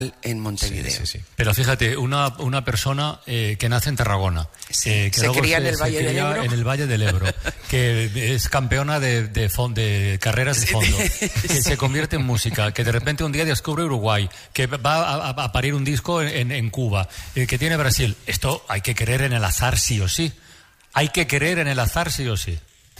en Montevideo. Sí. Pero fíjate, una persona que nace en Tarragona, que se cría en el Valle del Ebro. En el Valle del Ebro, que es campeona de carreras de fondo, que se convierte en música, que de repente un día descubre Uruguay, que va a parir un disco en Cuba, que tiene Brasil. Esto hay que creer en el azar sí o sí. Hay que creer en el azar sí o sí.